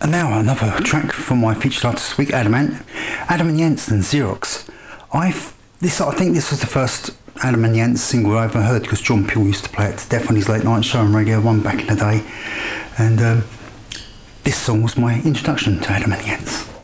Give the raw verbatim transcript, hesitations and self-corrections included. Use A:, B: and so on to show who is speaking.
A: And now another track from my featured artist this week, Adamant. Adam and Jens and Xerox. I've this I think this was the first Adam and Jens single I ever heard, because John Peel used to play it to death on his late night show on Radio one back in the day. And um, this song was my introduction to Adam and Jens.